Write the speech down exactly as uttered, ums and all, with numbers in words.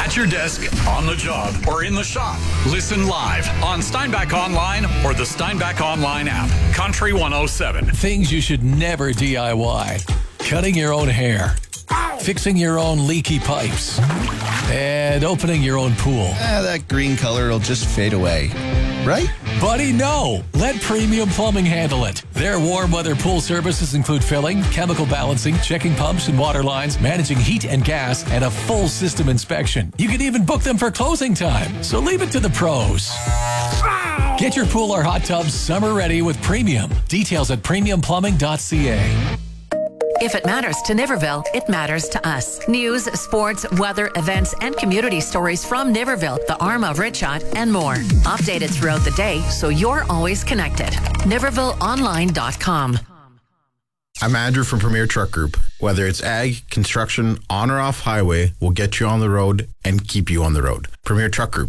At your desk, on the job, or in the shop. Listen live on Steinbach Online or the Steinbach Online app. Country one oh seven. Things you should never D I Y. Cutting your own hair. Fixing your own leaky pipes. And opening your own pool. Ah, that green color will just fade away. Right? Buddy, no. Let Premium Plumbing handle it. Their warm weather pool services include filling, chemical balancing, checking pumps and water lines, managing heat and gas, and a full system inspection. You can even book them for closing time. So leave it to the pros. Get your pool or hot tub summer ready with Premium. Details at premium plumbing dot c a. If it matters to Niverville, it matters to us. News, sports, weather, events, and community stories from Niverville, the arm of Ritshot, and more. Updated throughout the day, so you're always connected. Niverville Online dot com. I'm Andrew from Premier Truck Group. Whether it's ag, construction, on or off highway, we'll get you on the road and keep you on the road. Premier Truck Group.